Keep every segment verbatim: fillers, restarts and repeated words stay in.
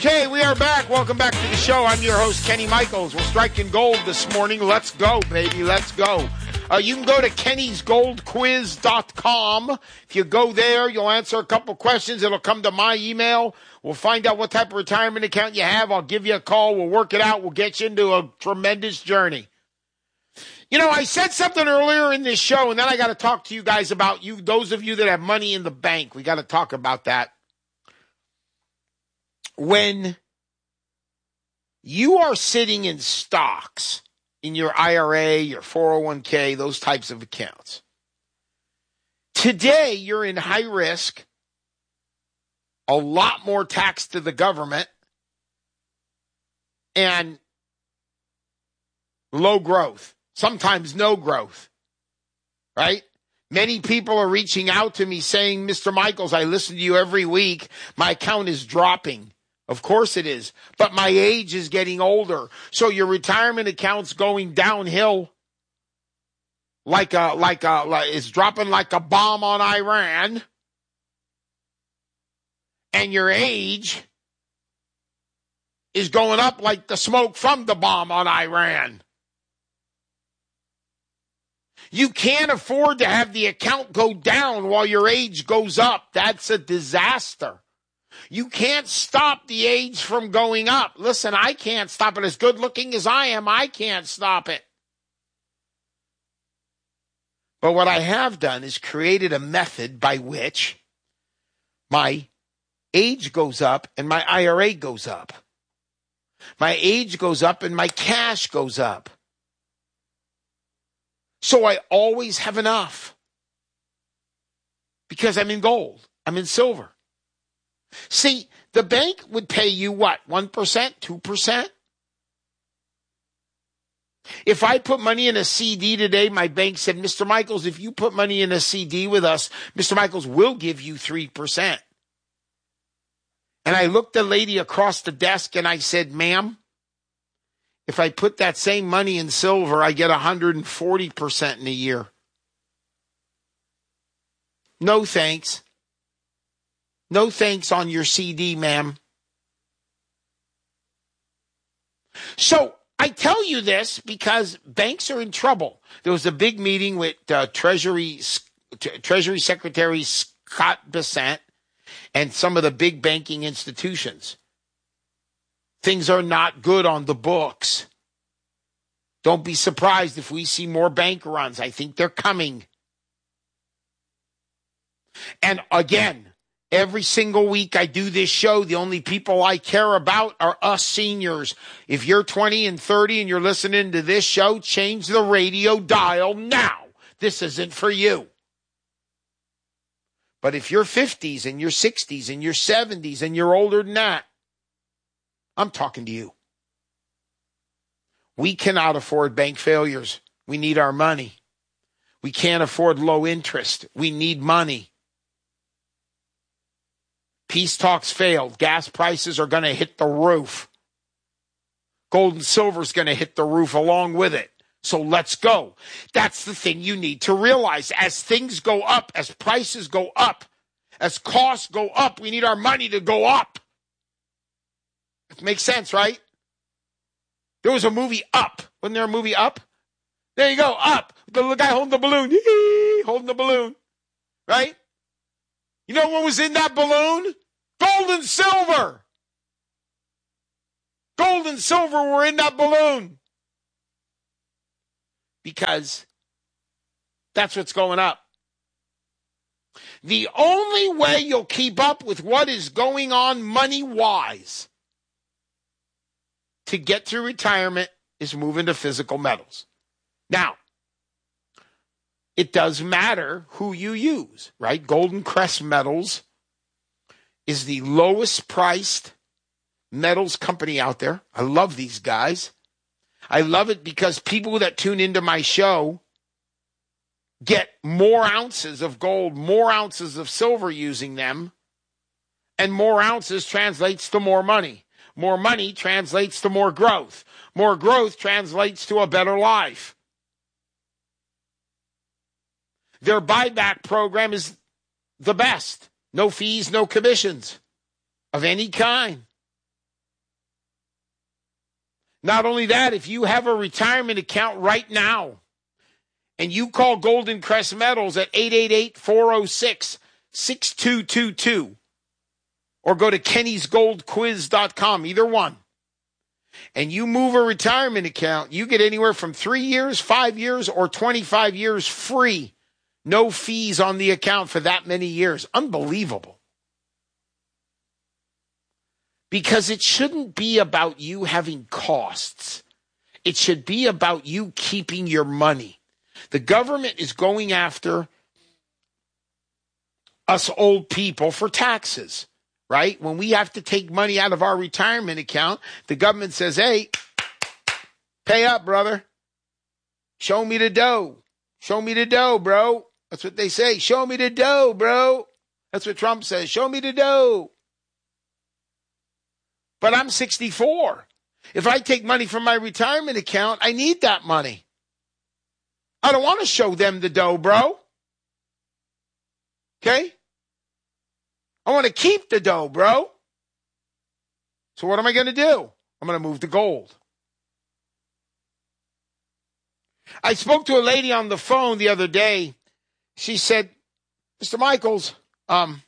Okay, we are back. Welcome back to the show. I'm your host, Kenny Michaels. We're striking gold this morning. Let's go, baby. Let's go. Uh, you can go to kennys gold quiz dot com. If you go there, you'll answer a couple questions. It'll come to my email. We'll find out what type of retirement account you have. I'll give you a call. We'll work it out. We'll get you into a tremendous journey. You know, I said something earlier in this show, and then I got to talk to you guys about you, those of you that have money in the bank. We got to talk about that. When you are sitting in stocks, in your I R A, your four oh one k, those types of accounts, today you're in high risk, a lot more tax to the government, and low growth, sometimes no growth, right? Many people are reaching out to me saying, Mister Michaels, I listen to you every week. My account is dropping. Of course it is, but my age is getting older. So your retirement account's going downhill like a, like a, like it's dropping like a bomb on Iran. And your age is going up like the smoke from the bomb on Iran. You can't afford to have the account go down while your age goes up. That's a disaster. You can't stop the age from going up. Listen, I can't stop it. As good looking as I am, I can't stop it. But what I have done is created a method by which my age goes up and my I R A goes up. My age goes up and my cash goes up. So I always have enough because I'm in gold. I'm in silver. See, the bank would pay you what, one percent, two percent? If I put money in a C D today, my bank said, Mister Michaels, if you put money in a C D with us, Mister Michaels will give you three percent. And I looked the lady across the desk and I said, ma'am, if I put that same money in silver, I get one hundred forty percent in a year. No thanks. No thanks on your C D, ma'am. So I tell you this because banks are in trouble. There was a big meeting with uh, Treasury Treasury Secretary Scott Bessent and some of the big banking institutions. Things are not good on the books. Don't be surprised if we see more bank runs. I think they're coming. And again, every single week I do this show, the only people I care about are us seniors. If you're twenty and thirty and you're listening to this show, change the radio dial now. This isn't for you. But if you're fifties and you're sixties and you're seventies and you're older than that, I'm talking to you. We cannot afford bank failures. We need our money. We can't afford low interest. We need money. Peace talks failed. Gas prices are going to hit the roof. Gold and silver is going to hit the roof along with it. So let's go. That's the thing you need to realize. As things go up, as prices go up, as costs go up, we need our money to go up. It makes sense, right? There was a movie Up. Wasn't there a movie Up? There you go, Up. The little guy holding the balloon. Holding the balloon. Right? You know what was in that balloon? Gold and silver. Gold and silver were in that balloon. Because that's what's going up. The only way you'll keep up with what is going on money-wise to get through retirement is move into physical metals. Now, it does matter who you use, right? Golden Crest Metals is the lowest priced metals company out there. I love these guys. I love it because people that tune into my show get more ounces of gold, more ounces of silver using them, and more ounces translates to more money. More money translates to more growth. More growth translates to a better life. Their buyback program is the best. No fees, no commissions of any kind. Not only that, if you have a retirement account right now and you call Golden Crest Metals at eight eight eight, four oh six, six two two two or go to kennys gold quiz dot com, either one, and you move a retirement account, you get anywhere from three years, five years, or twenty-five years free. No fees on the account for that many years. Unbelievable. Because it shouldn't be about you having costs. It should be about you keeping your money. The government is going after us old people for taxes, right? When we have to take money out of our retirement account, the government says, hey, pay up, brother. Show me the dough. Show me the dough, bro. That's what they say. Show me the dough, bro. That's what Trump says. Show me the dough. But I'm sixty-four. If I take money from my retirement account, I need that money. I don't want to show them the dough, bro. Okay? I want to keep the dough, bro. So what am I going to do? I'm going to move to gold. I spoke to a lady on the phone the other day. She said, Mister Michaels, um,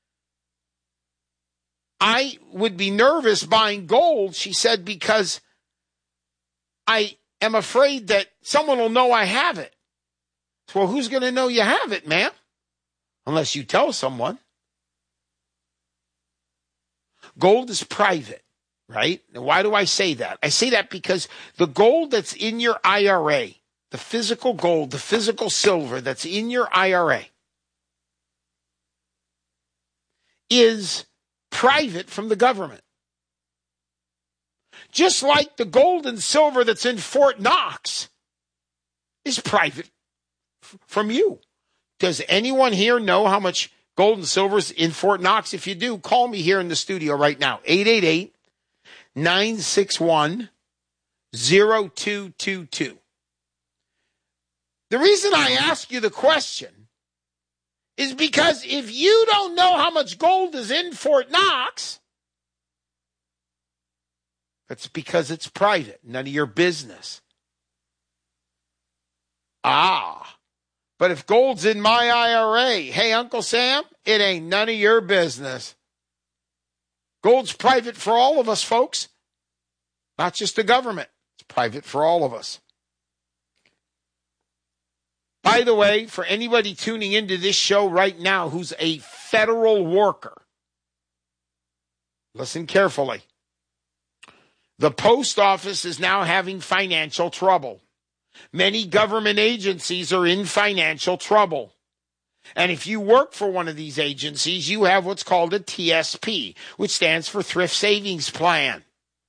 I would be nervous buying gold, she said, because I am afraid that someone will know I have it. Well, who's going to know you have it, ma'am? Unless you tell someone. Gold is private, right? Now, why do I say that? I say that because the gold that's in your I R A, the physical gold, the physical silver that's in your I R A is private from the government. Just like the gold and silver that's in Fort Knox is private f- from you. Does anyone here know how much gold and silver is in Fort Knox? If you do, call me here in the studio right now. eight eight eight, nine six one, zero two two two. The reason I ask you the question is because if you don't know how much gold is in Fort Knox, that's because it's private, none of your business. Ah, but if gold's in my I R A, hey, Uncle Sam, it ain't none of your business. Gold's private for all of us, folks, not just the government. It's private for all of us. By the way, for anybody tuning into this show right now who's a federal worker, listen carefully. The post office is now having financial trouble. Many government agencies are in financial trouble. And if you work for one of these agencies, you have what's called a T S P, which stands for Thrift Savings Plan.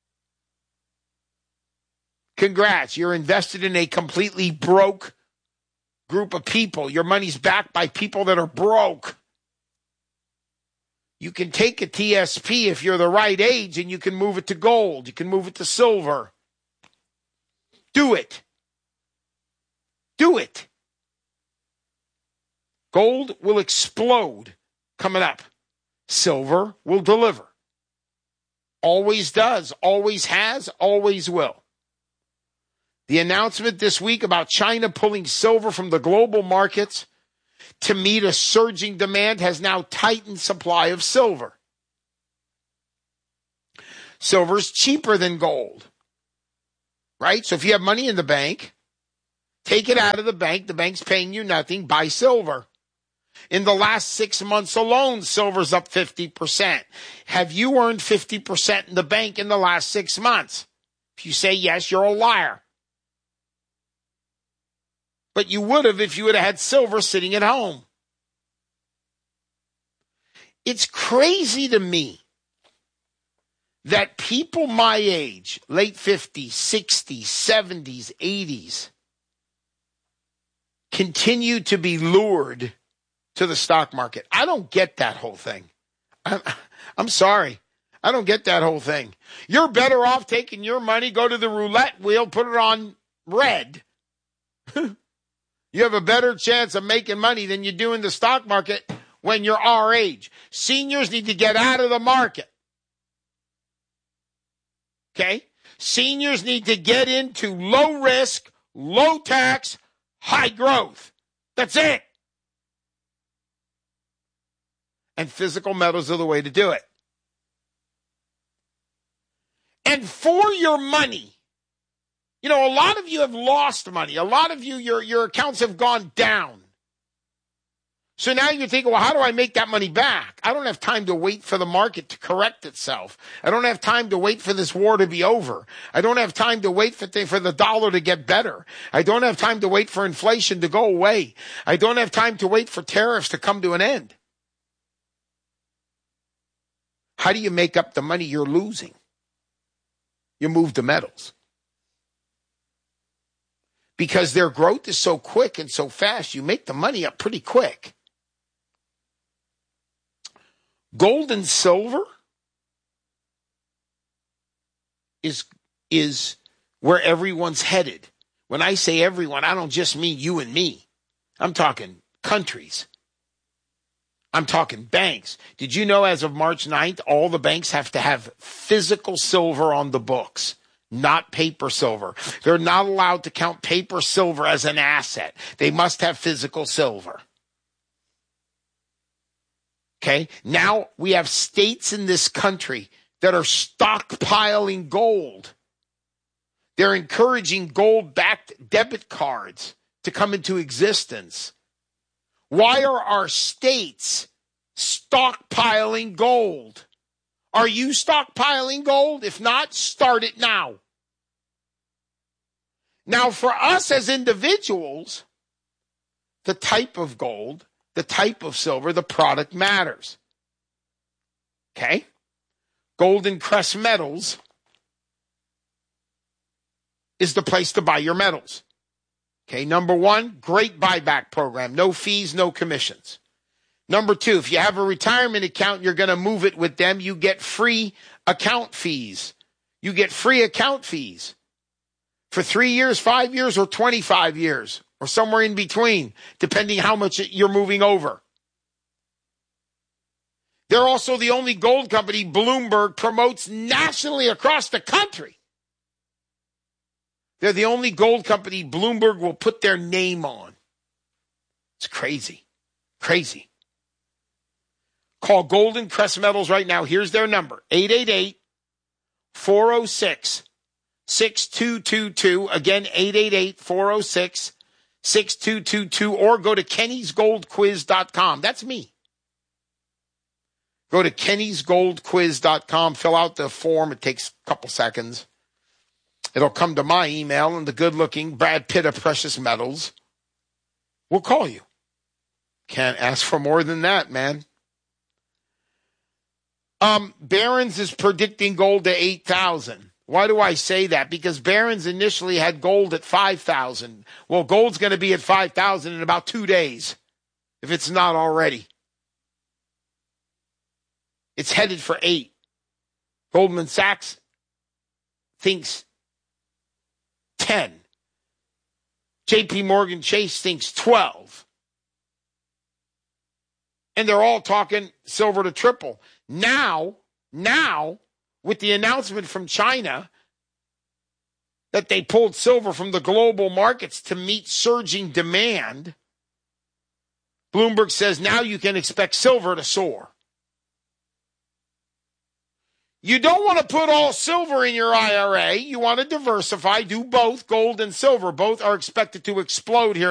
Congrats, you're invested in a completely broke group of people. Your money's backed by people that are broke. You can take a T S P if you're the right age and you can move it to gold. You can move it to silver. Do it. Do it. Gold will explode coming up. Silver will deliver. Always does, always has, always will. The announcement this week about China pulling silver from the global markets to meet a surging demand has now tightened supply of silver. Silver's cheaper than gold, right? So if you have money in the bank, take it out of the bank. The bank's paying you nothing. Buy silver. In the last six months alone, silver's up fifty percent. Have you earned fifty percent in the bank in the last six months? If you say yes, you're a liar. But you would have if you would have had silver sitting at home. It's crazy to me that people my age, late fifties, sixties, seventies, eighties, continue to be lured to the stock market. I don't get that whole thing. I'm, I'm sorry. I don't get that whole thing. You're better off taking your money, go to the roulette wheel, put it on red. You have a better chance of making money than you do in the stock market when you're our age. Seniors need to get out of the market. Okay? Seniors need to get into low risk, low tax, high growth. That's it. And physical metals are the way to do it. And for your money, you know, a lot of you have lost money. A lot of you, your, your accounts have gone down. So now you're thinking, well, how do I make that money back? I don't have time to wait for the market to correct itself. I don't have time to wait for this war to be over. I don't have time to wait for the, for the dollar to get better. I don't have time to wait for inflation to go away. I don't have time to wait for tariffs to come to an end. How do you make up the money you're losing? You move the metals. Because their growth is so quick and so fast, you make the money up pretty quick. Gold and silver is, is where everyone's headed. When I say everyone, I don't just mean you and me. I'm talking countries. I'm talking banks. Did you know as of March ninth, all the banks have to have physical silver on the books, not paper silver. They're not allowed to count paper silver as an asset. They must have physical silver. Okay, now we have states in this country that are stockpiling gold. They're encouraging gold-backed debit cards to come into existence. Why are our states stockpiling gold? Are you stockpiling gold? If not, start it now. Now, for us as individuals, the type of gold, the type of silver, the product matters. Okay? Golden Crest Metals is the place to buy your metals. Okay, number one, great buyback program. No fees, no commissions. Number two, if you have a retirement account, you're going to move it with them, you get free account fees. You get free account fees for three years, five years, or twenty-five years, or somewhere in between, depending how much you're moving over. They're also the only gold company Bloomberg promotes nationally across the country. They're the only gold company Bloomberg will put their name on. It's crazy. Crazy. Call Golden Crest Metals right now. Here's their number, eight eight eight, four oh six, six two two two. Again, eight eight eight, four oh six, six two two two. Or go to kennys gold quiz dot com. That's me. Go to kennys gold quiz dot com. Fill out the form. It takes a couple seconds. It'll come to my email, and the good-looking Brad Pitt of Precious Metals will call you. Can't ask for more than that, man. Um, Barron's is predicting gold to eight thousand. Why do I say that? Because Barron's initially had gold at five thousand. Well, gold's going to be at five thousand in about two days, if it's not already. It's headed for eight. Goldman Sachs thinks ten. J P Morgan Chase thinks twelve. And they're all talking silver to triple. Now, now, with the announcement from China that they pulled silver from the global markets to meet surging demand, Bloomberg says now you can expect silver to soar. You don't want to put all silver in your I R A. You want to diversify. Do both, gold and silver. Both are expected to explode here